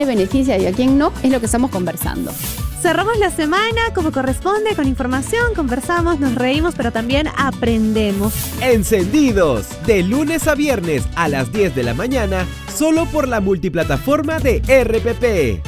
beneficia y a quién no, es lo que estamos conversando. Cerramos la semana como corresponde, con información, conversamos, nos reímos, pero también aprendemos. Encendidos, de lunes a viernes a las 10 de la mañana, solo por la multiplataforma de RPP.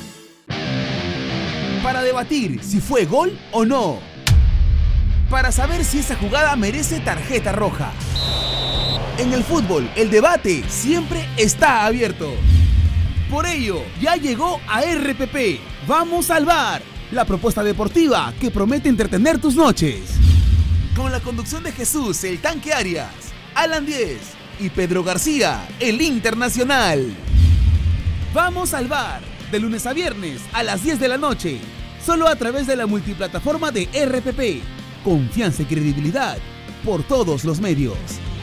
Para debatir si fue gol o no. Para saber si esa jugada merece tarjeta roja. En el fútbol, el debate siempre está abierto. Por ello, ya llegó a RPP. ¡Vamos al bar! La propuesta deportiva que promete entretener tus noches. Con la conducción de Jesús, el Tanque Arias, Alan Diez y Pedro García, el Internacional. ¡Vamos al bar! De lunes a viernes a las 10 de la noche. Solo a través de la multiplataforma de RPP. Confianza y credibilidad por todos los medios.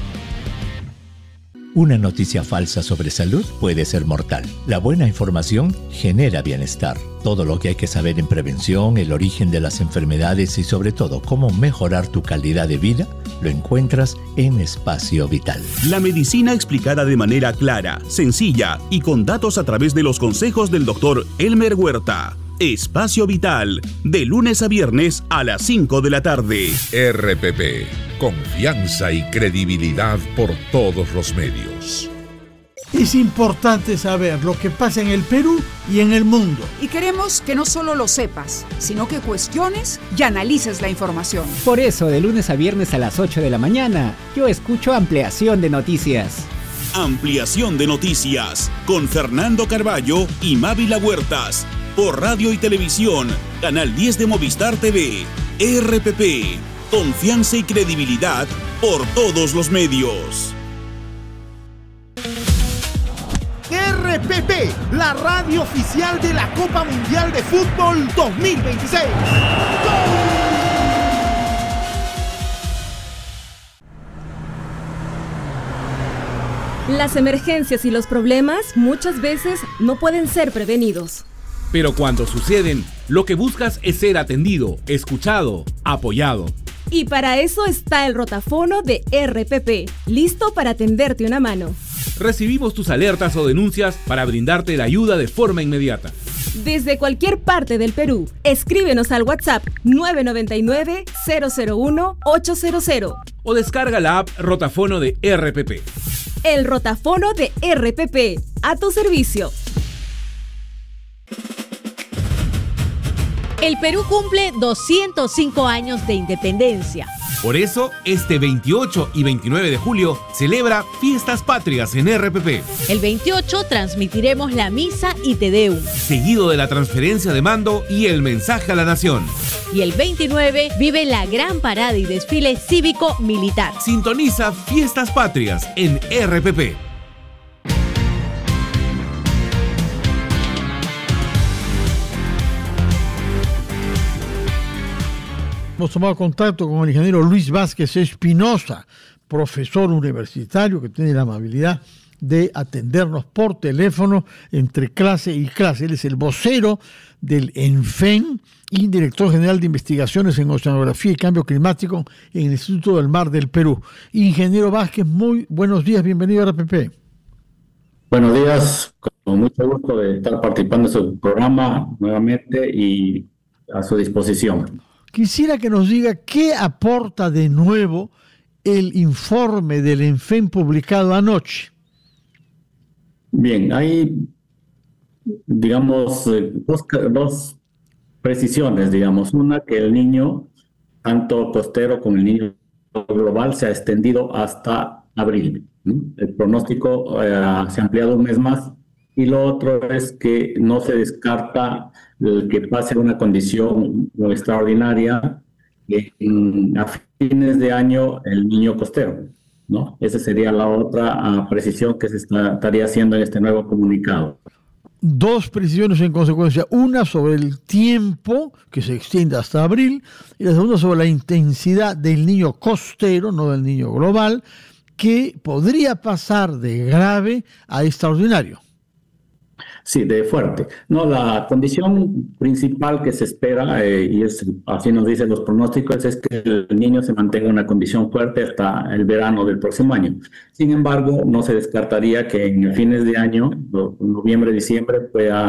Una noticia falsa sobre salud puede ser mortal. La buena información genera bienestar. Todo lo que hay que saber en prevención, el origen de las enfermedades y sobre todo cómo mejorar tu calidad de vida, lo encuentras en Espacio Vital. La medicina explicada de manera clara, sencilla y con datos a través de los consejos del doctor Elmer Huerta. Espacio Vital, de lunes a viernes a las 5 de la tarde. RPP, confianza y credibilidad por todos los medios. Es importante saber lo que pasa en el Perú y en el mundo. Y queremos que no solo lo sepas, sino que cuestiones y analices la información. Por eso, de lunes a viernes a las 8 de la mañana, yo escucho Ampliación de Noticias. Ampliación de Noticias, con Fernando Carballo y Mávila Huertas. Por radio y televisión, Canal 10 de Movistar TV, RPP, confianza y credibilidad por todos los medios. RPP, la radio oficial de la Copa Mundial de Fútbol 2026. Las emergencias y los problemas muchas veces no pueden ser prevenidos. Pero cuando suceden, lo que buscas es ser atendido, escuchado, apoyado. Y para eso está el rotafono de RPP, listo para tenderte una mano. Recibimos tus alertas o denuncias para brindarte la ayuda de forma inmediata. Desde cualquier parte del Perú, escríbenos al WhatsApp 999-001-800 o descarga la app Rotafono de RPP. El rotafono de RPP, a tu servicio. El Perú cumple 205 años de independencia. Por eso, este 28 y 29 de julio celebra Fiestas Patrias en RPP. El 28 transmitiremos la misa y Te Deum, seguido de la transferencia de mando y el mensaje a la nación. Y el 29 vive la gran parada y desfile cívico-militar. Sintoniza Fiestas Patrias en RPP. Hemos tomado contacto con el ingeniero Luis Vázquez Espinosa, profesor universitario que tiene la amabilidad de atendernos por teléfono entre clase y clase. Él es el vocero del ENFEN y director general de investigaciones en oceanografía y cambio climático en el Instituto del Mar del Perú. Ingeniero Vázquez, muy buenos días, bienvenido a RPP. Buenos días, con mucho gusto de estar participando en su programa nuevamente y a su disposición. Quisiera que nos diga qué aporta de nuevo el informe del ENFEN publicado anoche. Bien, hay, digamos, dos precisiones, digamos. Una, que el niño, tanto costero como el niño global, se ha extendido hasta abril. El pronóstico se ha ampliado un mes más. Y lo otro es que no se descarta el que pase una condición extraordinaria a fines de año el niño costero, ¿no? Esa sería la otra precisión que se estaría haciendo en este nuevo comunicado. Dos precisiones en consecuencia, una sobre el tiempo que se extiende hasta abril y la segunda sobre la intensidad del niño costero, no del niño global, que podría pasar de grave a extraordinario. Sí, de fuerte. No, la condición principal que se espera, y así nos dicen los pronósticos, es que el niño se mantenga en una condición fuerte hasta el verano del próximo año. Sin embargo, no se descartaría que en fines de año, noviembre, diciembre, pueda